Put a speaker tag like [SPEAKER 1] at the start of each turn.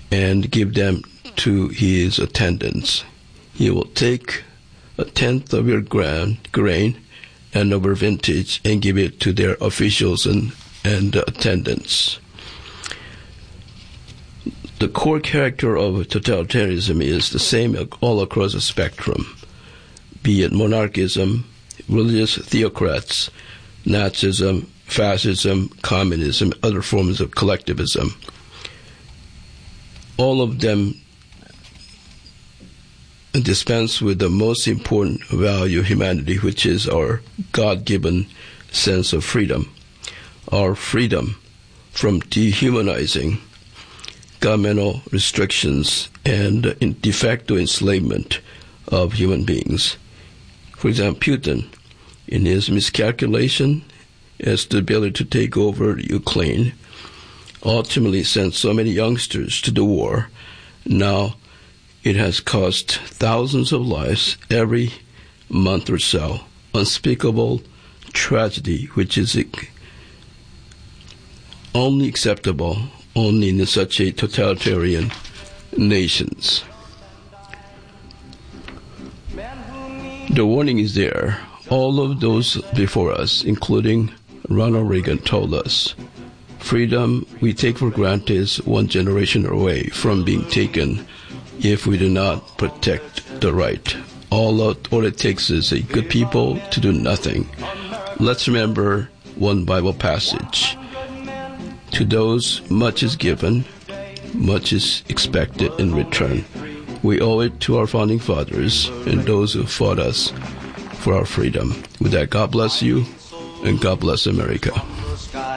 [SPEAKER 1] and give them to his attendants. He will take 1/10 of your grain and of your vintage and give it to their officials and attendants. The core character of totalitarianism is the same all across the spectrum, be it monarchism, religious theocrats, Nazism, fascism, communism, other forms of collectivism. All of them dispense with the most important value of humanity, which is our God-given sense of freedom. Our freedom from dehumanizing governmental restrictions and de facto enslavement of human beings. For example, Putin, in his miscalculation as to the ability to take over Ukraine, ultimately sent so many youngsters to the war. Now it has cost thousands of lives every month or so. Unspeakable tragedy, which is only acceptable only in such a totalitarian nations. The warning is there. All of those before us, including Ronald Reagan, told us, freedom we take for granted is one generation away from being taken if we do not protect the right. All it takes is a good people to do nothing. Let's remember one Bible passage. To those much is given, much is expected in return. We owe it to our founding fathers and those who fought us for our freedom. With that, God bless you, and God bless America.